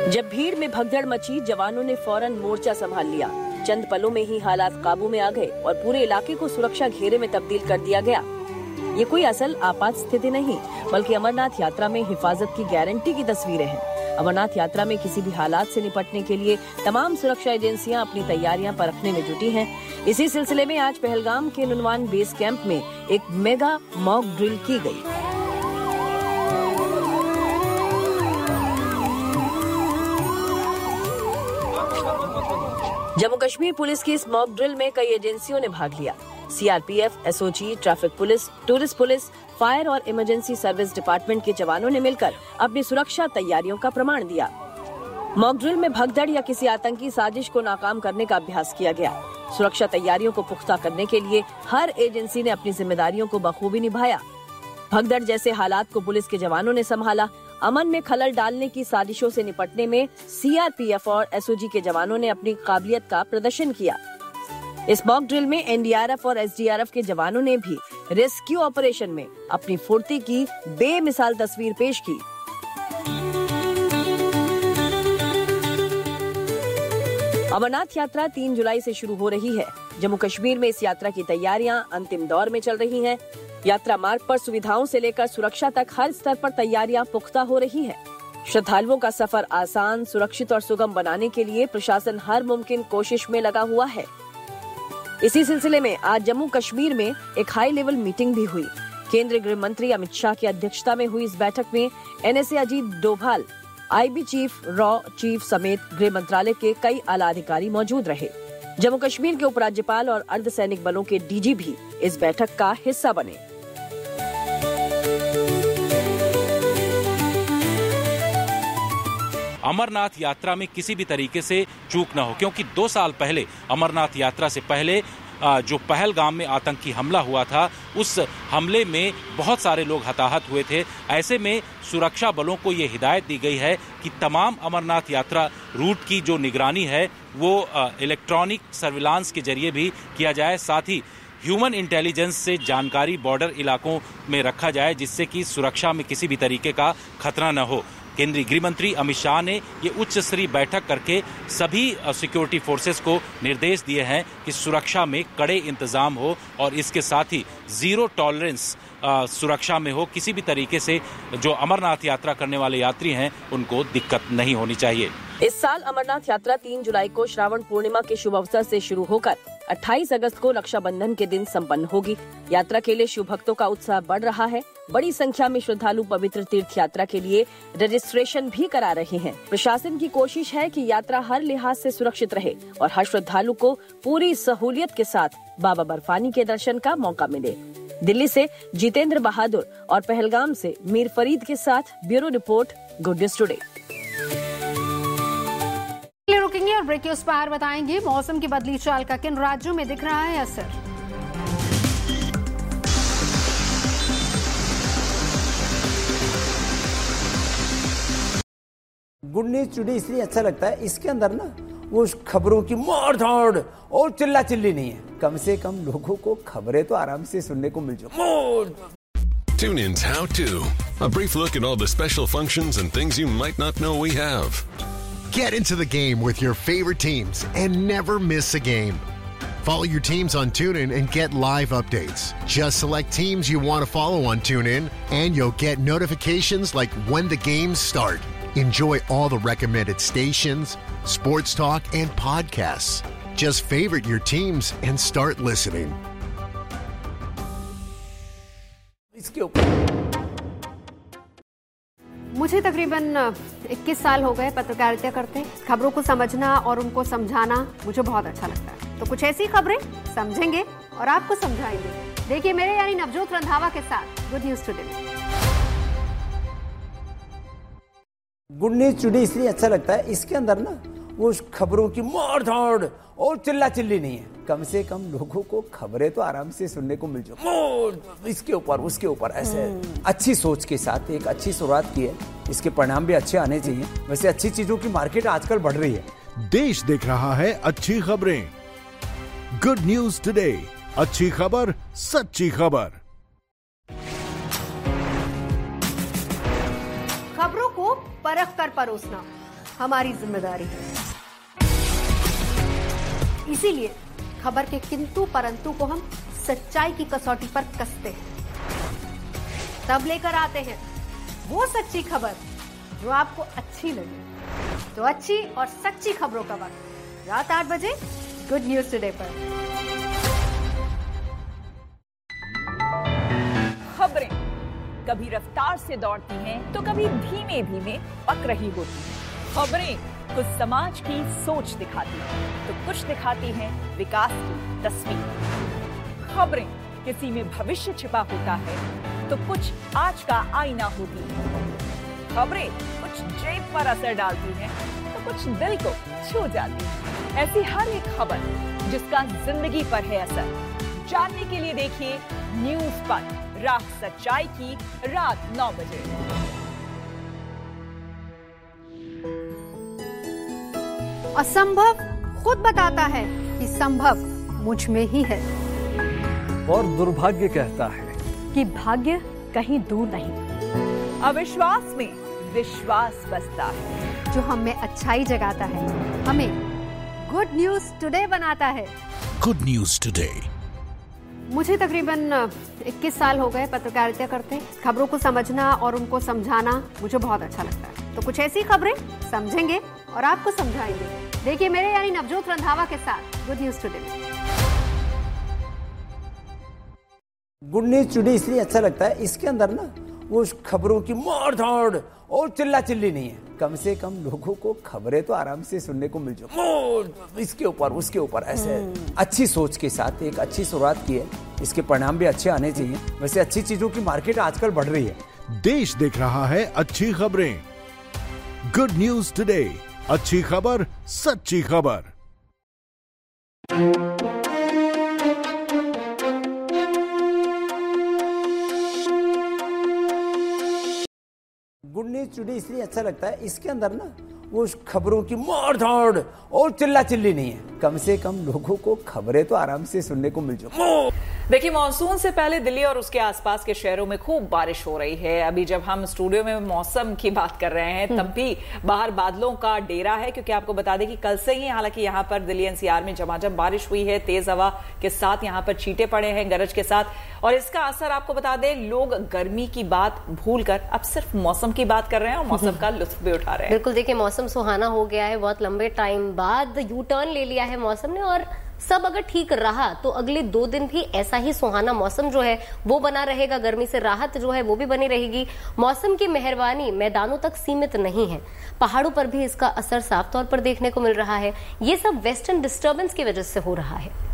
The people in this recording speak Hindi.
जब भीड़ में भगदड़ मची, जवानों ने फौरन मोर्चा संभाल लिया। चंद पलों में ही हालात काबू में आ गए और पूरे इलाके को सुरक्षा घेरे में तब्दील कर दिया गया। ये कोई असल आपात स्थिति नहीं, बल्कि अमरनाथ यात्रा में हिफाजत की गारंटी की तस्वीरें हैं। अमरनाथ यात्रा में किसी भी हालात से निपटने के लिए तमाम सुरक्षा एजेंसियां अपनी तैयारियां परखने में जुटी हैं। इसी सिलसिले में आज पहलगाम के नुनवान बेस कैंप में एक मेगा मॉक ड्रिल की गई। जम्मू कश्मीर पुलिस की इस मॉक ड्रिल में कई एजेंसियों ने भाग लिया। CRPF, SOG, traffic police, tourist police, fire और इमरजेंसी सर्विस डिपार्टमेंट के जवानों ने मिलकर अपनी सुरक्षा तैयारियों का प्रमाण दिया। मॉक ड्रिल में भगदड़ या किसी आतंकी साजिश को नाकाम करने का अभ्यास किया गया। सुरक्षा तैयारियों को पुख्ता करने के लिए हर एजेंसी ने अपनी जिम्मेदारियों को बखूबी निभाया। भगदड़ जैसे हालात को पुलिस के जवानों ने संभाला। अमन में खलल डालने की साजिशों से निपटने में सीआरपीएफ और एसओजी के जवानों ने अपनी काबिलियत का प्रदर्शन किया। इस मॉक ड्रिल में एनडीआरएफ और एसडीआरएफ के जवानों ने भी रेस्क्यू ऑपरेशन में अपनी फुर्ती की बेमिसाल तस्वीर पेश की। अमरनाथ यात्रा 3 जुलाई से शुरू हो रही है। जम्मू कश्मीर में इस यात्रा की तैयारियां अंतिम दौर में चल रही हैं। यात्रा मार्ग पर सुविधाओं से लेकर सुरक्षा तक हर स्तर पर तैयारियां पुख्ता हो रही हैं। श्रद्धालुओं का सफर आसान, सुरक्षित और सुगम बनाने के लिए प्रशासन हर मुमकिन कोशिश में लगा हुआ है। इसी सिलसिले में आज जम्मू कश्मीर में एक हाई लेवल मीटिंग भी हुई। केंद्रीय गृह मंत्री अमित शाह की अध्यक्षता में हुई इस बैठक में NSA Ajit Doval, IB chief, raw chief समेत गृह मंत्रालय के कई आला अधिकारी मौजूद रहे। जम्मू कश्मीर के उपराज्यपाल और अर्धसैनिक बलों के डीजी भी इस बैठक का हिस्सा बने। अमरनाथ यात्रा में किसी भी तरीके से चूक न हो, क्योंकि 2 साल पहले अमरनाथ यात्रा से पहले जो पहलगाम में आतंकी हमला हुआ था, उस हमले में बहुत सारे लोग हताहत हुए थे। ऐसे में सुरक्षा बलों को ये हिदायत दी गई है कि तमाम अमरनाथ यात्रा रूट की जो निगरानी है वो इलेक्ट्रॉनिक सर्विलांस के जरिए भी किया जाए। साथ ही ह्यूमन इंटेलिजेंस से जानकारी बॉर्डर इलाकों में रखा जाए, जिससे कि सुरक्षा में किसी भी तरीके का खतरा न हो। केंद्रीय गृह मंत्री अमित शाह ने ये उच्च स्तरीय बैठक करके सभी सिक्योरिटी फोर्सेस को निर्देश दिए हैं कि सुरक्षा में कड़े इंतजाम हो और इसके साथ ही जीरो टॉलरेंस सुरक्षा में हो। किसी भी तरीके से जो अमरनाथ यात्रा करने वाले यात्री हैं उनको दिक्कत नहीं होनी चाहिए। इस साल अमरनाथ यात्रा 3 जुलाई को श्रावण पूर्णिमा के शुभ अवसर से शुरू होकर 28 अगस्त को रक्षाबंधन के दिन संपन्न होगी। यात्रा के लिए शिव भक्तों का उत्साह बढ़ रहा है। बड़ी संख्या में श्रद्धालु पवित्र तीर्थ यात्रा के लिए रजिस्ट्रेशन भी करा रहे हैं। प्रशासन की कोशिश है कि यात्रा हर लिहाज से सुरक्षित रहे और हर श्रद्धालु को पूरी सहूलियत के साथ बाबा बर्फानी के दर्शन का मौका मिले। दिल्ली से जितेंद्र बहादुर और पहलगाम से मीर फरीद के साथ bureau report, good news today. रुकेंगे और ब्रेक के उस पार बताएंगे मौसम की बदली चाल का किन राज्यों में दिख रहा है असर। गुड न्यूज टुडे इसलिए अच्छा लगता है, इसके अंदर ना वो खबरों की मार धाड़ और चिल्ला चिल्ली नहीं है। कम से कम लोगों को खबरें तो आराम से सुनने को मिल जाए। Tune in's How To, a brief look at all the special functions and things you might not know we have. Get into the game with your favorite teams and never miss a game. Follow your teams on TuneIn and get live updates. Just select teams you want to follow on TuneIn and you'll get notifications like when the games start. Enjoy all the recommended stations, sports talk, and podcasts. Just favorite your teams and start listening. मुझे तकरीबन 21 साल हो गए पत्रकारिता करते। खबरों को समझना और उनको समझाना मुझे बहुत अच्छा लगता है। तो कुछ ऐसी खबरें समझेंगे और आपको समझाएंगे। देखिए मेरे यानी नवजोत रंधावा के साथ good news today. Good news today इसलिए अच्छा लगता है, इसके अंदर ना वो खबरों की मार धाड़ और चिल्ला चिल्ली नहीं है। कम से कम लोगों को खबरें तो आराम से सुनने को मिल जाए। इसके ऊपर उसके ऊपर ऐसे अच्छी सोच के साथ एक अच्छी शुरुआत की है। इसके परिणाम भी अच्छे आने चाहिए। वैसे अच्छी चीजों की मार्केट आजकल बढ़ रही है। देश देख रहा है अच्छी खबरें। गुड न्यूज टुडे, अच्छी खबर, सच्ची खबर। खबरों को परख कर परोसना, हमारी जिम्मेदारी है। इसीलिए खबर के किंतु परंतु को हम सच्चाई की कसौटी पर कसते हैं, तब लेकर आते हैं वो सच्ची खबर जो आपको अच्छी लगे। तो अच्छी और सच्ची खबरों का वक्त रात 8 बजे गुड न्यूज टुडे पर। खबरें कभी रफ्तार से दौड़ती हैं तो कभी धीमे धीमे पक रही होती हैं। खबरें कुछ समाज की सोच दिखाती हैं तो कुछ दिखाती हैं विकास की तस्वीर। खबरें किसी में भविष्य छिपा होता है तो कुछ आज का आईना होती है। खबरें कुछ जेब पर असर डालती हैं तो कुछ दिल को छू जाती है। ऐसी हर एक खबर जिसका जिंदगी पर है असर, जानने के लिए देखिए न्यूज पर रात सच्चाई की रात 9 बजे। असंभव खुद बताता है कि संभव मुझ में ही है, और दुर्भाग्य कहता है कि भाग्य कहीं दूर नहीं। अविश्वास में विश्वास बसता है। जो हमें अच्छाई जगाता है, हमें गुड न्यूज टुडे बनाता है। Good news today. मुझे तकरीबन 21 साल हो गए पत्रकारिता करते। खबरों को समझना और उनको समझाना मुझे बहुत अच्छा लगता है। तो कुछ ऐसी खबरें समझेंगे और आपको समझाएंगे। देखिए मेरे यानी नवजोत रंधावा के साथ गुड न्यूज टुडे में। गुड न्यूज टुडे इसलिए अच्छा लगता है, इसके अंदर ना वो खबरों की मार धाड़ और चिल्ला चिल्ली नहीं है। कम से कम लोगों को खबरें तो आराम से सुनने को मिल जाए, इसके ऊपर उसके ऊपर ऐसे अच्छी सोच के साथ एक अच्छी शुरुआत की है। इसके परिणाम भी अच्छे आने चाहिए। वैसे अच्छी चीजों की मार्केट आजकल बढ़ रही है। देश देख रहा है अच्छी खबरें। गुड न्यूज टुडे, अच्छी खबर, सच्ची खबर। गुड न्यूज टुडे इसलिए अच्छा लगता है, इसके अंदर ना वो खबरों की मार धाड़ और चिल्ला चिल्ली नहीं है। कम से कम लोगों को खबरें तो आराम से सुनने को मिल जाए। देखिए मॉनसून से पहले दिल्ली और उसके आसपास के शहरों में खूब बारिश हो रही है। अभी जब हम स्टूडियो में मौसम की बात कर रहे हैं तब भी बाहर बादलों का डेरा है, क्योंकि आपको बता दें कि कल से ही हालांकि यहाँ पर दिल्ली एनसीआर में झमाझम बारिश हुई है। तेज हवा के साथ यहाँ पर छींटे पड़े हैं गरज के साथ, और इसका असर आपको बता दें लोग गर्मी की बात भूलकर अब सिर्फ मौसम की बात कर रहे हैं और मौसम का लुत्फ भी उठा रहे हैं। बिल्कुल, देखिए मौसम सुहाना हो गया है। बहुत लंबे टाइम बाद यू टर्न ले लिया है मौसम ने, और सब अगर ठीक रहा तो अगले 2 दिन भी ऐसा ही सुहाना मौसम जो है वो बना रहेगा। गर्मी से राहत जो है वो भी बनी रहेगी। मौसम की मेहरबानी मैदानों तक सीमित नहीं है, पहाड़ों पर भी इसका असर साफ तौर पर देखने को मिल रहा है। ये सब वेस्टर्न डिस्टर्बेंस की वजह से हो रहा है।